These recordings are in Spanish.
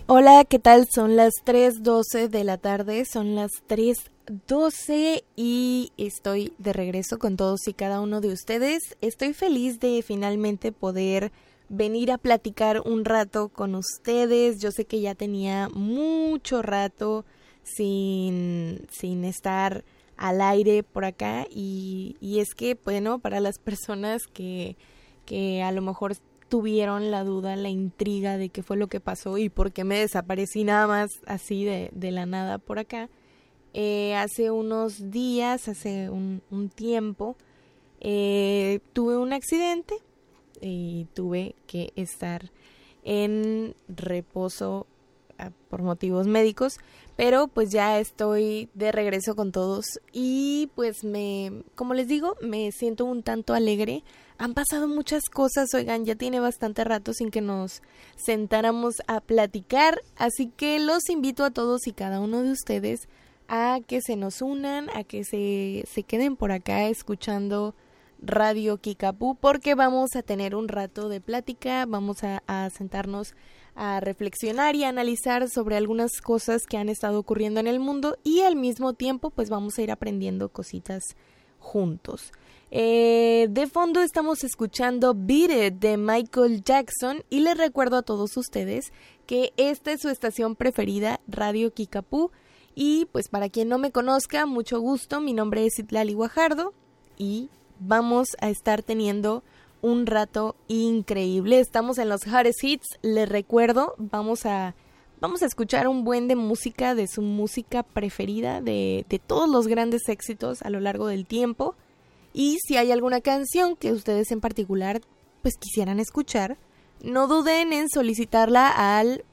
Hola, ¿qué tal? Son las 3:12 de la tarde, son las 3:12 y estoy de regreso con todos y cada uno de ustedes. Estoy feliz de finalmente poder venir a platicar un rato con ustedes. Yo sé que ya tenía mucho rato sin estar al aire por acá y es que, bueno, para las personas que a lo mejor tuvieron la duda, la intriga de qué fue lo que pasó y por qué me desaparecí nada más así de la nada por acá. Hace unos días, hace un tiempo, tuve un accidente y tuve que estar en reposo por motivos médicos, pero pues ya estoy de regreso con todos y pues como les digo, me siento un tanto alegre. Han pasado muchas cosas, oigan, ya tiene bastante rato sin que nos sentáramos a platicar, así que los invito a todos y cada uno de ustedes a que se nos unan, a que se queden por acá escuchando Radio Kickapoo, porque vamos a tener un rato de plática, vamos a sentarnos a reflexionar y a analizar sobre algunas cosas que han estado ocurriendo en el mundo y al mismo tiempo pues vamos a ir aprendiendo cositas juntos. De fondo estamos escuchando Beat It de Michael Jackson y les recuerdo a todos ustedes que esta es su estación preferida, Radio Kickapoo, y pues para quien no me conozca, mucho gusto, mi nombre es Itlali Guajardo y vamos a estar teniendo un rato increíble. Estamos en los Hottest Hits, les recuerdo, vamos a escuchar un buen de música, de su música preferida, de todos los grandes éxitos a lo largo del tiempo. Y si hay alguna canción que ustedes en particular pues quisieran escuchar, no duden en solicitarla al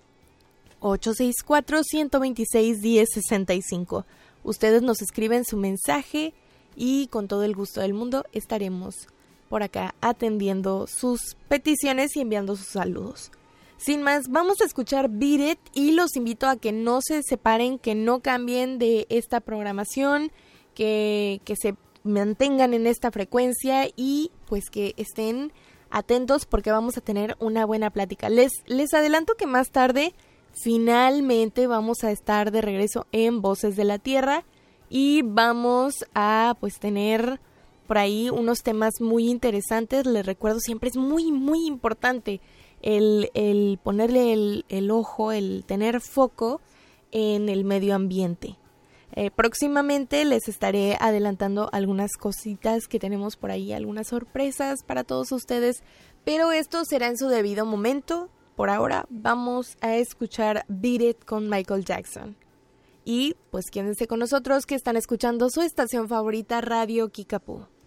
864-126-1065. Ustedes nos escriben su mensaje y con todo el gusto del mundo estaremos por acá atendiendo sus peticiones y enviando sus saludos. Sin más, vamos a escuchar Beat It y los invito a que no se separen, que no cambien de esta programación, que se mantengan en esta frecuencia y pues que estén atentos porque vamos a tener una buena plática. Les adelanto que más tarde finalmente vamos a estar de regreso en Voces de la Tierra y vamos a pues tener por ahí unos temas muy interesantes. Les recuerdo, siempre es muy muy importante el ponerle el ojo, el tener foco en el medio ambiente. Próximamente les estaré adelantando algunas cositas que tenemos por ahí, algunas sorpresas para todos ustedes, pero esto será en su debido momento. Por ahora vamos a escuchar Beat It con Michael Jackson. Y pues quédense con nosotros que están escuchando su estación favorita, Radio Kickapoo.